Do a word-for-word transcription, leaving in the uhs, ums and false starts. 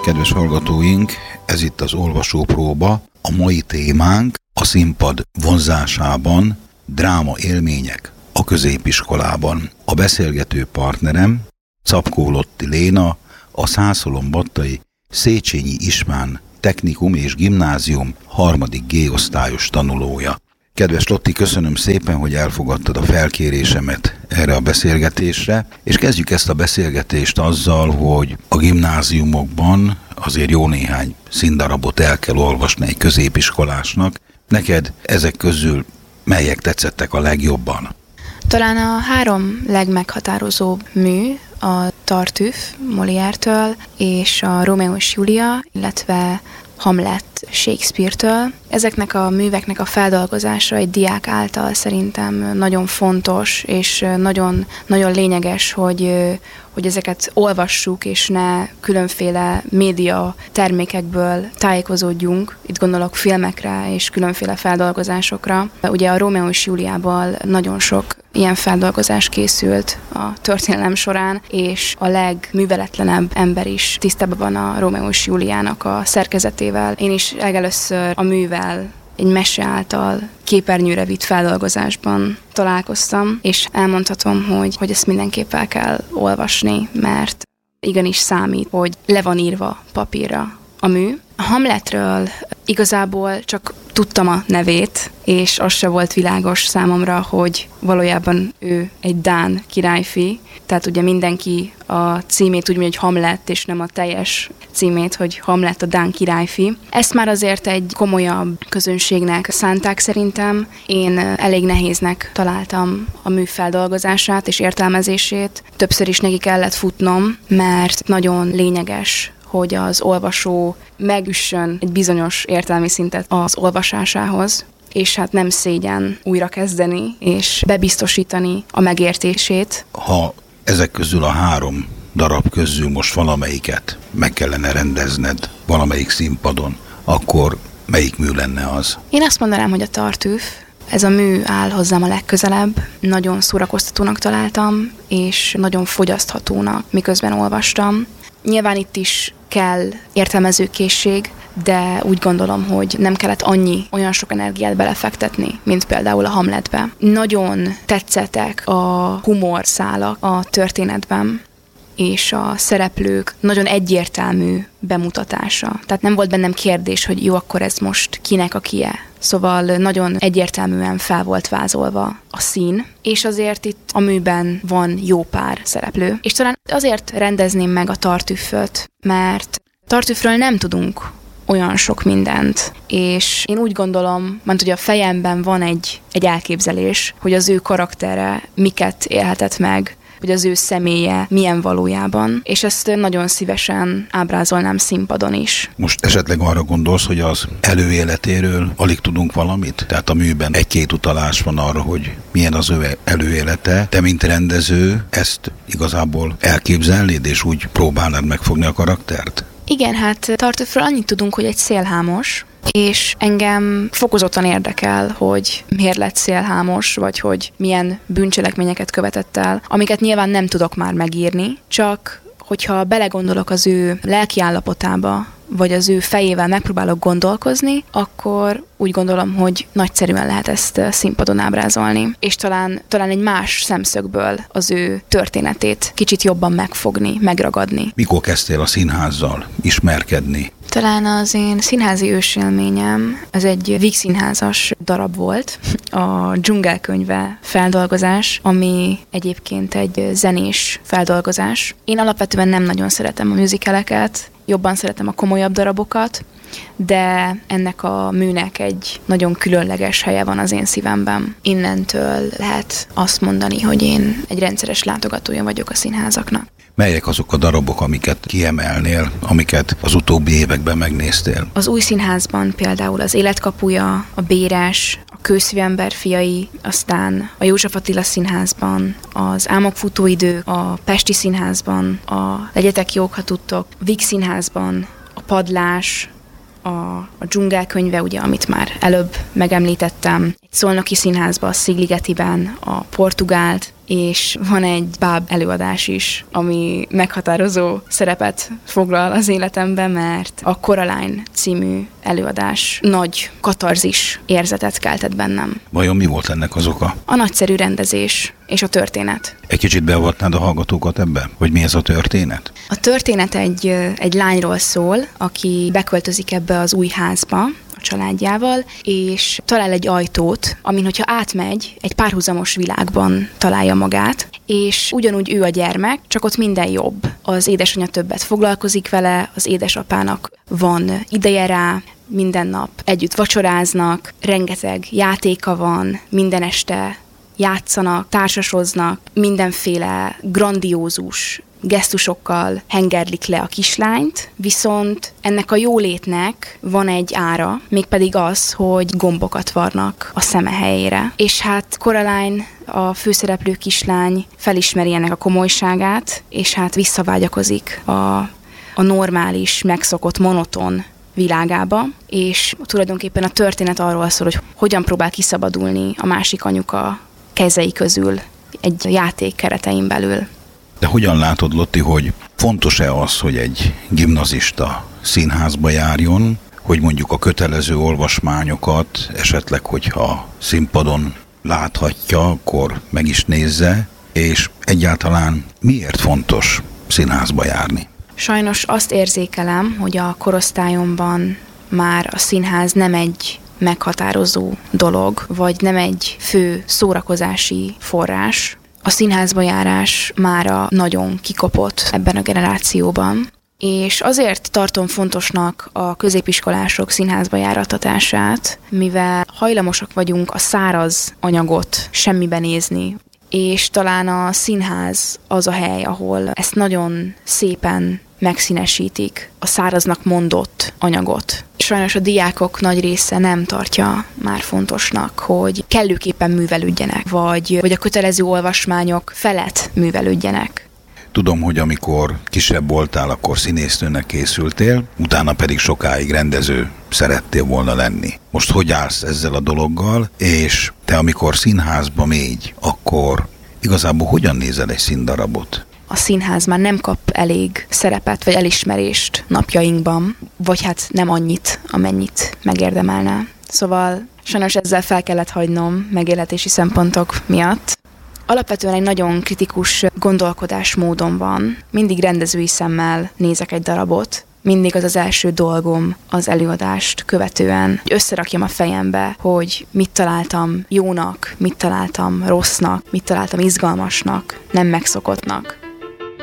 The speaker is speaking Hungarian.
Kedves hallgatóink, ez itt az olvasópróba. A mai témánk a színpad vonzásában dráma élmények a középiskolában. A beszélgető partnerem Czapkó Lotti Léna, a Szászolombattai Széchenyi István Technikum és Gimnázium harmadik G osztályos tanulója. Kedves Lotti, köszönöm szépen, hogy elfogadtad a felkérésemet erre a beszélgetésre, és kezdjük ezt a beszélgetést azzal, hogy a gimnáziumokban azért jó néhány színdarabot el kell olvasni egy középiskolásnak. Neked ezek közül melyek tetszettek a legjobban? Talán a három legmeghatározóbb mű a Tartüff Molière-től és a Rómeó és Júlia, illetve Hamlet Shakespeare-től. Ezeknek a műveknek a feldolgozása egy diák által szerintem nagyon fontos, és nagyon, nagyon lényeges, hogy, hogy ezeket olvassuk, és ne különféle média termékekből tájékozódjunk. Itt gondolok filmekre és különféle feldolgozásokra. Ugye a Rómeó és Júliából nagyon sok ilyen feldolgozás készült a történelem során, és a legműveletlenebb ember is tisztában van a Rómeó és Júliának a szerkezetével. Én is legelőször a művel egy mese által képernyőre vitt feldolgozásban találkoztam, és elmondhatom, hogy, hogy ezt mindenképp el kell olvasni, mert igenis számít, hogy le van írva papírra a mű. A Hamletről igazából csak tudtam a nevét, és az se volt világos számomra, hogy valójában ő egy dán királyfi, tehát ugye mindenki a címét úgy mondja, hogy Hamlet, és nem a teljes címét, hogy Hamlet a dán királyfi. Ezt már azért egy komolyabb közönségnek szánták szerintem. Én elég nehéznek találtam a mű feldolgozását és értelmezését. Többször is neki kellett futnom, mert nagyon lényeges, hogy az olvasó megüssön egy bizonyos értelmi szintet az olvasásához, és hát nem szégyen újra kezdeni, és bebiztosítani a megértését. Ha ezek közül a három darab közül most valamelyiket meg kellene rendezned valamelyik színpadon, akkor melyik mű lenne az? Én azt mondanám, hogy a Tartüff. Ez a mű áll hozzám a legközelebb. Nagyon szórakoztatónak találtam, és nagyon fogyaszthatónak, miközben olvastam. Nyilván itt is kell értelmezőkészség, de úgy gondolom, hogy nem kellett annyi, olyan sok energiát belefektetni, mint például a Hamletbe. Nagyon tetszettek a humorszálak a történetben, és a szereplők nagyon egyértelmű bemutatása. Tehát nem volt bennem kérdés, hogy jó, akkor ez most kinek a kie. Szóval nagyon egyértelműen fel volt vázolva a szín, és azért itt a műben van jó pár szereplő. És talán azért rendezném meg a Tartüfföt, mert Tartüffről nem tudunk olyan sok mindent, és én úgy gondolom, mert ugye a fejemben van egy, egy elképzelés, hogy az ő karaktere miket élhetett meg, hogy az ő személye milyen valójában, és ezt nagyon szívesen ábrázolnám színpadon is. Most esetleg arra gondolsz, hogy az előéletéről alig tudunk valamit? Tehát a műben egy-két utalás van arra, hogy milyen az ő előélete. Te, mint rendező, ezt igazából elképzelnéd, és úgy próbálnád megfogni a karaktert? Igen, hát Tartüffről annyit tudunk, hogy egy szélhámos, és engem fokozottan érdekel, hogy miért lett szélhámos, vagy hogy milyen bűncselekményeket követett el, amiket nyilván nem tudok már megírni, csak hogyha belegondolok az ő lelkiállapotába, vagy az ő fejével megpróbálok gondolkozni, akkor úgy gondolom, hogy nagyszerűen lehet ezt színpadon ábrázolni, és talán, talán egy más szemszögből az ő történetét kicsit jobban megfogni, megragadni. Mikor kezdtél a színházzal ismerkedni? Talán az én színházi ősélményem, ez egy vígszínházas darab volt, a Dzsungelkönyve feldolgozás, ami egyébként egy zenés feldolgozás. Én alapvetően nem nagyon szeretem a musicaleket, jobban szeretem a komolyabb darabokat, de ennek a műnek egy nagyon különleges helye van az én szívemben. Innentől lehet azt mondani, hogy én egy rendszeres látogatója vagyok a színházaknak. Melyek azok a darabok, amiket kiemelnél, amiket az utóbbi években megnéztél? Az Új Színházban például az Életkapuja, a Béres, a Kőszívember fiai, aztán a József Attila Színházban, az Álmok futóidő, a Pesti Színházban, a Legyetek jók, ha tudtok, Víg Színházban, a Padlás, a, a Dzsungelkönyve, ugye, amit már előbb megemlítettem, egy Szolnoki Színházban, a Szigligetiben, a Portugált, és van egy báb előadás is, ami meghatározó szerepet foglal az életemben, mert a Coraline című előadás nagy katarzis érzetet keltett bennem. Vajon mi volt ennek az oka? A nagyszerű rendezés és a történet. Egy kicsit beavatnád a hallgatókat ebbe? Hogy mi ez a történet? A történet egy, egy lányról szól, aki beköltözik ebbe az új házba, családjával, és talál egy ajtót, amin, hogyha átmegy, egy párhuzamos világban találja magát, és ugyanúgy ő a gyermek, csak ott minden jobb. Az édesanyja többet foglalkozik vele, az édesapának van ideje rá, minden nap együtt vacsoráznak, rengeteg játéka van, minden este játszanak, társasoznak, mindenféle grandiózus gesztusokkal hengerlik le a kislányt, viszont ennek a jólétnek van egy ára, mégpedig az, hogy gombokat varnak a szeme helyére. És hát Coraline, a főszereplő kislány felismeri ennek a komolyságát, és hát visszavágyakozik a, a normális, megszokott, monoton világába, és tulajdonképpen a történet arról szól, hogy hogyan próbál kiszabadulni a másik anyuka kezei közül egy játék keretein belül. De hogyan látod, Lotti, hogy fontos-e az, hogy egy gimnazista színházba járjon, hogy mondjuk a kötelező olvasmányokat esetleg, hogyha színpadon láthatja, akkor meg is nézze, és egyáltalán miért fontos színházba járni? Sajnos azt érzékelem, hogy a korosztályomban már a színház nem egy meghatározó dolog, vagy nem egy fő szórakozási forrás. A színházba járás mára nagyon kikopott ebben a generációban, és azért tartom fontosnak a középiskolások színházba járattatását, mivel hajlamosak vagyunk a száraz anyagot semmibe nézni, és talán a színház az a hely, ahol ezt nagyon szépen megszínesítik, a száraznak mondott anyagot. Sajnos a diákok nagy része nem tartja már fontosnak, hogy kellőképpen művelődjenek, vagy, vagy a kötelező olvasmányok felett művelődjenek. Tudom, hogy amikor kisebb voltál, akkor színésznőnek készültél, utána pedig sokáig rendező szerettél volna lenni. Most hogy állsz ezzel a dologgal, és te amikor színházba mégy, akkor igazából hogyan nézel egy színdarabot? A színház már nem kap elég szerepet vagy elismerést napjainkban, vagy hát nem annyit, amennyit megérdemelne. Szóval sajnos ezzel fel kellett hagynom megélhetési szempontok miatt. Alapvetően egy nagyon kritikus gondolkodásmódom van. Mindig rendezői szemmel nézek egy darabot. Mindig az az első dolgom az előadást követően, hogy összerakjam a fejembe, hogy mit találtam jónak, mit találtam rossznak, mit találtam izgalmasnak, nem megszokottnak.